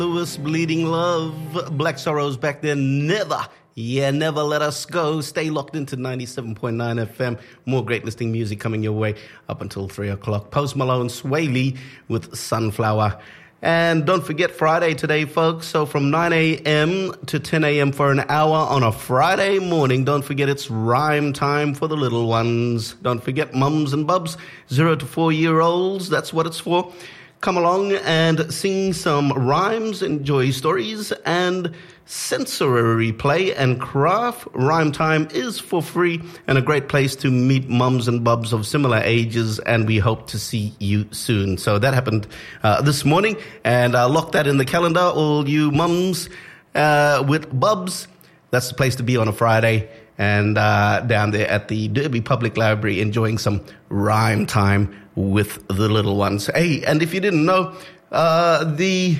Lewis, Bleeding Love, Black Sorrows back there, never let us go. Stay locked into 97.9 FM. More great listening music coming your way up until 3 o'clock. Post Malone, Sway Lee with Sunflower. And don't forget Friday today, folks. So from 9 a.m. to 10 a.m. for an hour on a Friday morning. Don't forget it's rhyme time for the little ones. Don't forget mums and bubs, 0 to 4-year-olds. That's what it's for. Come along and sing some rhymes, enjoy stories, and sensory play and craft. Rhyme time is for free and a great place to meet mums and bubs of similar ages, and we hope to see you soon. So that happened this morning, and lock that in the calendar, all you mums with bubs. That's the place to be on a Friday, and down there at the Derby Public Library enjoying some rhyme time with the little ones. Hey, and if you didn't know, the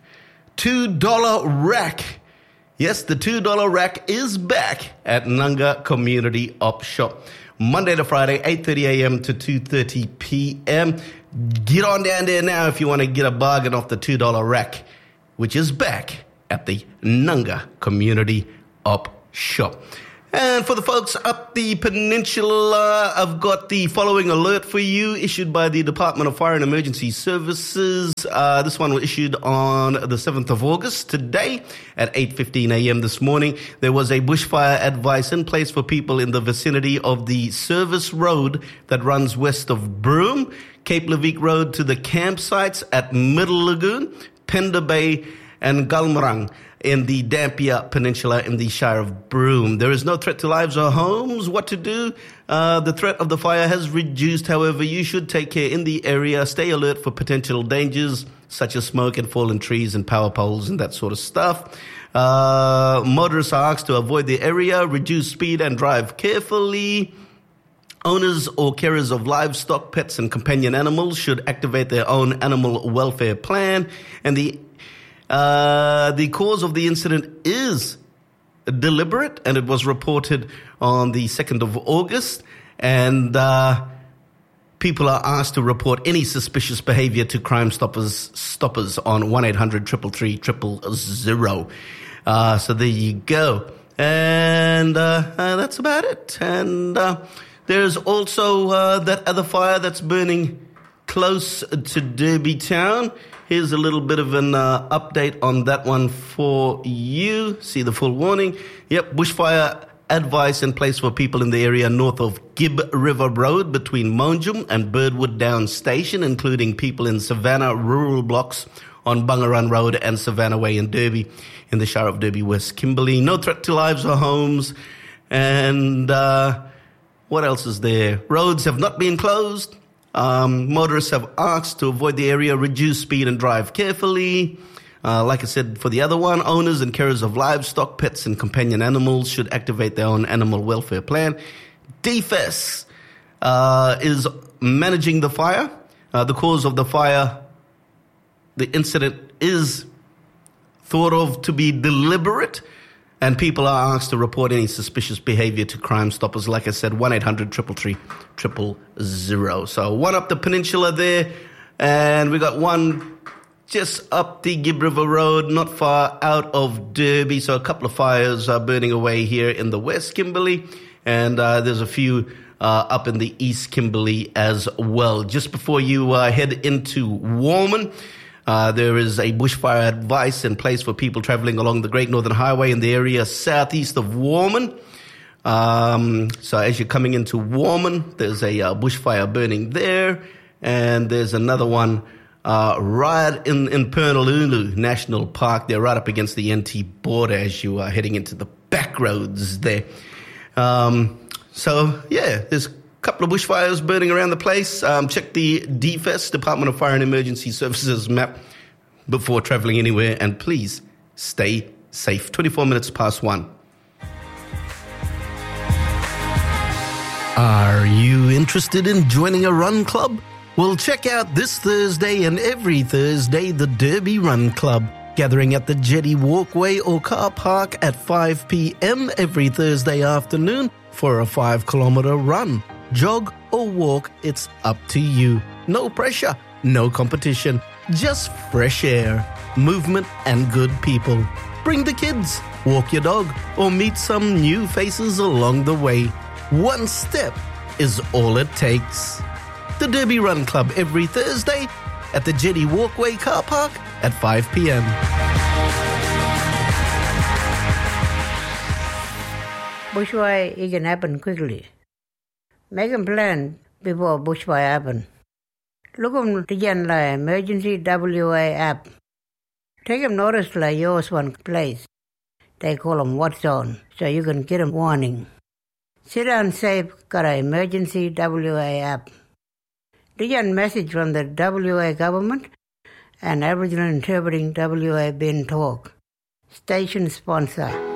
$2 rack, yes, the $2 rack is back at Nunga Community Op Shop. Monday to Friday, 8:30 a.m. to 2:30 p.m. Get on down there now if you want to get a bargain off the $2 rack, which is back at the Nunga Community Op Shop. And for the folks up the peninsula, I've got the following alert for you, issued by the Department of Fire and Emergency Services. This one was issued on the 7th of August, today at 8:15 a.m. this morning. There was a bushfire advice in place for people in the vicinity of the service road that runs west of Broome, Cape Leveque Road to the campsites at Middle Lagoon, Pender Bay, and Galmarang in the Dampier Peninsula in the Shire of Broome. There is no threat to lives or homes. What to do? The threat of the fire has reduced. However, you should take care in the area. Stay alert for potential dangers such as smoke and fallen trees and power poles and that sort of stuff. Motorists are asked to avoid the area, reduce speed and drive carefully. Owners or carers of livestock, pets and companion animals should activate their own animal welfare plan. And the cause of the incident is deliberate, and it was reported on the 2nd of August. And people are asked to report any suspicious behavior to Crime Stoppers on 1-800-333-000. So there you go. And that's about it. And there's also that other fire that's burning close to Derby Town. Here's a little bit of an update on that one for you. See the full warning. Yep, bushfire advice in place for people in the area north of Gibb River Road between Monjum and Birdwood Down Station, including people in Savannah rural blocks on Bungarun Road and Savannah Way in Derby in the Shire of Derby West Kimberley. No threat to lives or homes. And what else is there? Roads have not been closed. Motorists have asked to avoid the area, reduce speed and drive carefully. Like I said, for the other one, owners and carers of livestock, pets and companion animals should activate their own animal welfare plan. DFES is managing the fire. The cause of the fire, the incident is thought of to be deliberate, and people are asked to report any suspicious behavior to Crime Stoppers. Like I said, 1-800-333-000. So one up the peninsula there, and we got one just up the Gibb River Road, not far out of Derby. So a couple of fires are burning away here in the West Kimberley, and there's a few up in the East Kimberley as well. Just before you head into Warman, there is a bushfire advice in place for people traveling along the Great Northern Highway in the area southeast of Warman. So as you're coming into Warman, there's a bushfire burning there, and there's another one right in Pernalulu National Park. They're right up against the NT border as you are heading into the back roads there. So yeah, there's a couple of bushfires burning around the place. Check the DFES, Department of Fire and Emergency Services map before traveling anywhere, and please stay safe. 24 minutes past 1. Are you interested in joining a run club? Well, check out this Thursday and every Thursday the Derby Run Club, gathering at the Jetty Walkway or car park at 5 p.m. every Thursday afternoon for a 5-kilometer run. Jog or walk, it's up to you. No pressure, no competition, just fresh air. movement, and good people. Bring the kids, walk your dog, or meet some new faces along the way. One step is all it takes. The Derby Run Club every Thursday at the Jetty Walkway car park at 5 p.m. Bushfire, it can happen quickly. Make a plan before bushfire happen. Look on the emergency WA app. Take them notice like yours one place. They call them What's On, so you can get them warning. Sit down safe, got an emergency WA app. Dijan message from the WA government and Aboriginal Interpreting WA Bin Talk. Station sponsor.